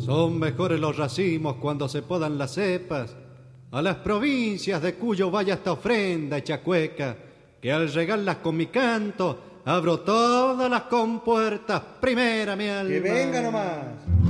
Son mejores los racimos cuando se podan las cepas. A las provincias de Cuyo vaya esta ofrenda hecha cueca, que al regarlas con mi canto abro todas las compuertas, primera mi alma. Que venga nomás.